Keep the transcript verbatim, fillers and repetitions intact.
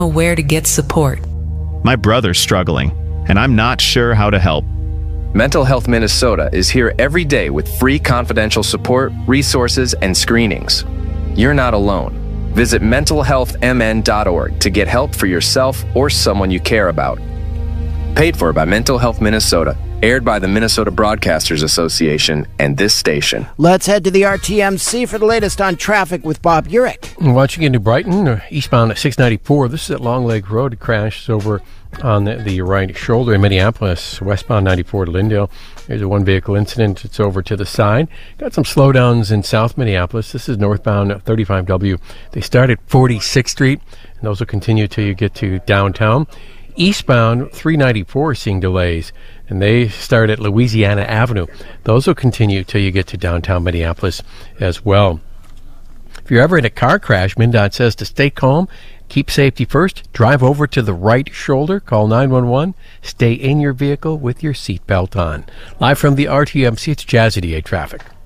where to get support. My brother's struggling, and I'm not sure how to help. Mental Health Minnesota is here every day with free confidential support, resources, and screenings. You're not alone. Visit mental health m n dot org to get help for yourself or someone you care about. Paid for by Mental Health Minnesota. Aired by the Minnesota Broadcasters Association and this station. Let's head to the R T M C for the latest on traffic with Bob Urich. Watching into Brighton, eastbound at six ninety-four. This is at Long Lake Road. It crashes over on the, the right shoulder in Minneapolis, westbound ninety-four to Lyndale. There's a one-vehicle incident. It's over to the side. Got some slowdowns in South Minneapolis. This is northbound thirty-five W. They start at forty-sixth Street, and those will continue till you get to downtown. Eastbound three ninety-four seeing delays, and they start at Louisiana Avenue. Those will continue till you get to downtown Minneapolis as well. If you're ever in a car crash, MnDOT says to stay calm, keep safety first, drive over to the right shoulder, call nine one one, stay in your vehicle with your seatbelt on. Live from the R T M C, it's Jazzy D A Traffic.